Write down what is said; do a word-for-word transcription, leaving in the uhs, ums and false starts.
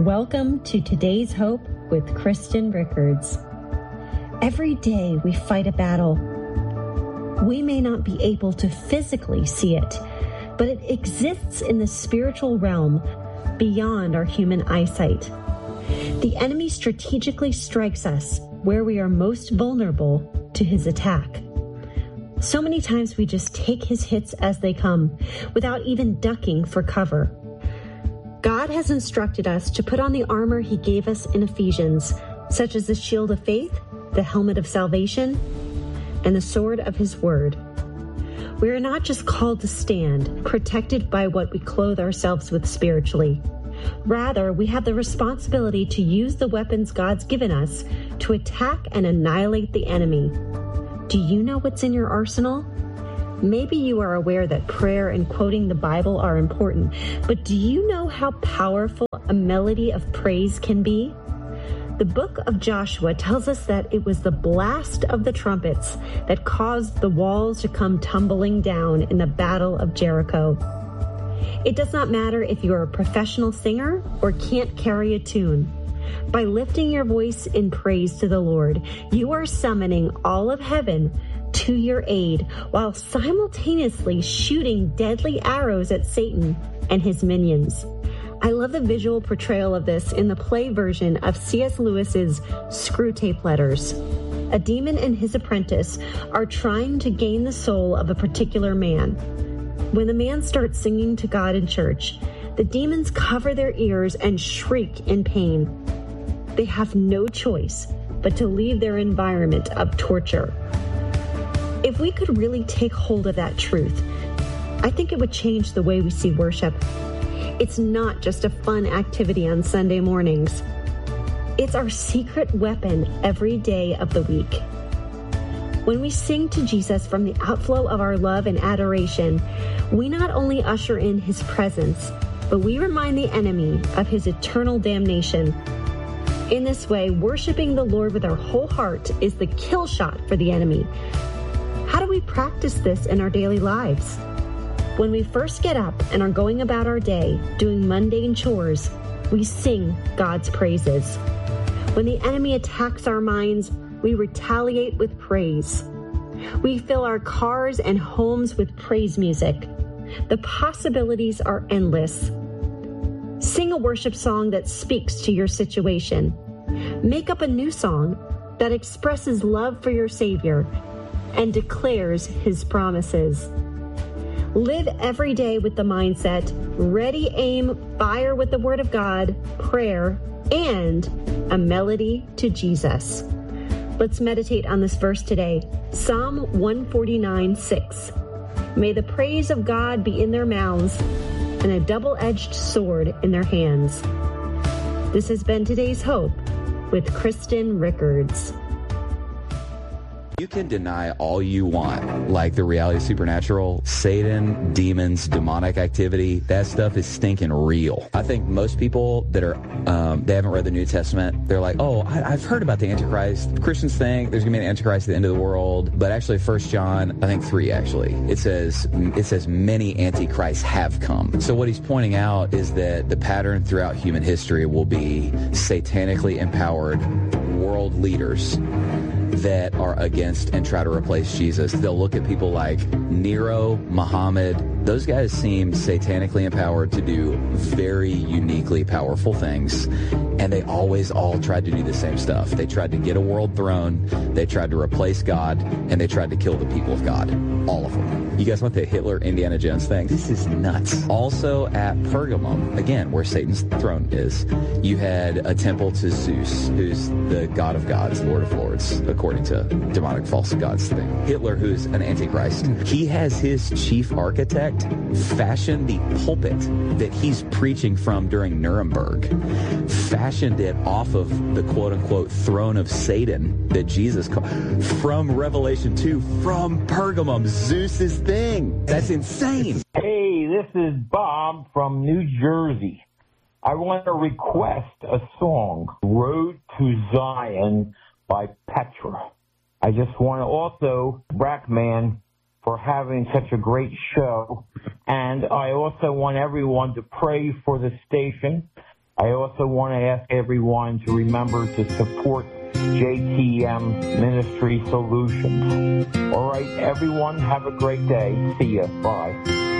Welcome to Today's Hope with Kristen Rickards. Every day we fight a battle. We may not be able to physically see it, but it exists in the spiritual realm beyond our human eyesight. The enemy strategically strikes us where we are most vulnerable to his attack. So many times we just take his hits as they come without even ducking for cover. God has instructed us to put on the armor he gave us in Ephesians, such as the shield of faith, the helmet of salvation, and the sword of his word. We are not just called to stand, protected by what we clothe ourselves with spiritually. Rather, we have the responsibility to use the weapons God's given us to attack and annihilate the enemy. Do you know what's in your arsenal? Maybe you are aware that prayer and quoting the Bible are important, but do you know how powerful a melody of praise can be? The book of Joshua tells us that it was the blast of the trumpets that caused the walls to come tumbling down in the Battle of Jericho. It does not matter if you are a professional singer or can't carry a tune. By lifting your voice in praise to the Lord, you are summoning all of heaven to your aid while simultaneously shooting deadly arrows at Satan and his minions. I love the visual portrayal of this in the play version of C S Lewis's Screwtape Letters. A demon and his apprentice are trying to gain the soul of a particular man. When the man starts singing to God in church, the demons cover their ears and shriek in pain. They have no choice but to leave their environment of torture. If we could really take hold of that truth, I think it would change the way we see worship. It's not just a fun activity on Sunday mornings. It's our secret weapon every day of the week. When we sing to Jesus from the outflow of our love and adoration, we not only usher in his presence, but we remind the enemy of his eternal damnation. In this way, worshiping the Lord with our whole heart is the kill shot for the enemy. How do we practice this in our daily lives? When we first get up and are going about our day, doing mundane chores, we sing God's praises. When the enemy attacks our minds, we retaliate with praise. We fill our cars and homes with praise music. The possibilities are endless. Sing a worship song that speaks to your situation. Make up a new song that expresses love for your Savior and declares his promises. Live every day with the mindset, ready, aim, fire with the word of God, prayer, and a melody to Jesus. Let's meditate on this verse today. Psalm one forty-nine, six. May the praise of God be in their mouths and a double-edged sword in their hands. This has been Today's Hope with Kristen Rickards. You can deny all you want, like the reality of supernatural, Satan, demons, demonic activity. That stuff is stinking real. I think most people that are, um, they haven't read the New Testament, they're like, oh, I, I've heard about the Antichrist. Christians think there's going to be an Antichrist at the end of the world. But actually, First John, I think three actually, it says, it says many Antichrists have come. So what he's pointing out is that the pattern throughout human history will be satanically empowered world leaders that are against and try to replace Jesus. They'll look at people like Nero, Muhammad. Those guys seem satanically empowered to do very uniquely powerful things, and they always all tried to do the same stuff. They tried to get a world throne, they tried to replace God, and they tried to kill the people of God. All of them. You guys want the Hitler Indiana Jones thing? This is nuts. Also at Pergamum, again, where Satan's throne is, you had a temple to Zeus, who's the god of gods, Lord of lords, according to demonic false gods thing. Hitler, who's an antichrist, he has his chief architect fashion the pulpit that he's preaching from during Nuremberg, fashioned it off of the quote-unquote throne of Satan that Jesus called, from Revelation two, from Pergamum, Zeus's thing. That's insane. Hey, this is Bob from New Jersey. I want to request a song, Road to Zion by Petra. I just want to also, Brackman, for having such a great show. And I also want everyone to pray for the station I also want to ask everyone to remember to support J T M Ministry Solutions. All right, everyone, have a great day. See ya. Bye.